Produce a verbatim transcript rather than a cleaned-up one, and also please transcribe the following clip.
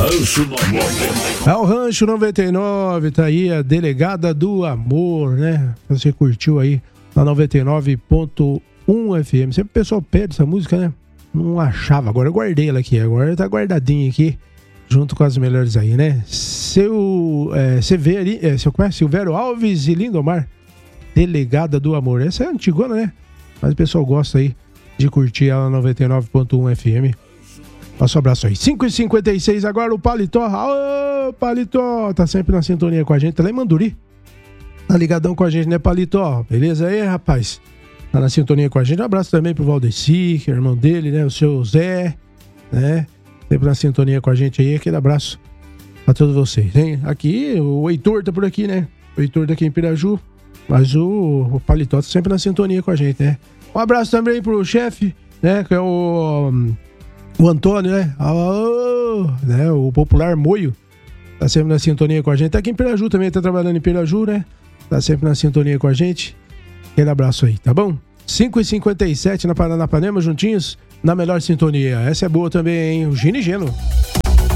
Rancho noventa e nove. É o Rancho noventa e nove, tá aí a Delegada do Amor, né? Você curtiu aí na noventa e nove ponto um F M. Sempre o pessoal pede essa música, né? Não achava, agora eu guardei ela aqui, agora tá guardadinha aqui, junto com as melhores aí, né? Seu, é, você vê ali, é, seu, como é? Silvério Alves e Lindomar, Delegada do Amor. Essa é antigona, né? Mas o pessoal gosta aí de curtir ela na noventa e nove ponto um F M. Nosso abraço aí. cinco e cinquenta e seis agora, o Paletó. Ô, Paletó, tá sempre na sintonia com a gente. Tá lá em Manduri. Tá ligadão com a gente, né, Paletó? Beleza aí, rapaz? Tá na sintonia com a gente. Um abraço também pro Valdeci, que é irmão dele, né? O seu Zé, né? Sempre na sintonia com a gente aí. Aquele abraço pra todos vocês, hein? Aqui, o Heitor tá por aqui, né? O Heitor daqui em Piraju. Mas o, o Paletó tá sempre na sintonia com a gente, né? Um abraço também pro chefe, né? Que é o... O Antônio, né? Oh, né? O popular Moio. Tá sempre na sintonia com a gente. Tá aqui em Piraju também, tá trabalhando em Piraju, né? Tá sempre na sintonia com a gente. Aquele abraço aí, tá bom? cinco e cinquenta e sete na Paranapanema, juntinhos, na melhor sintonia. Essa é boa também, hein? O Gino e Geno.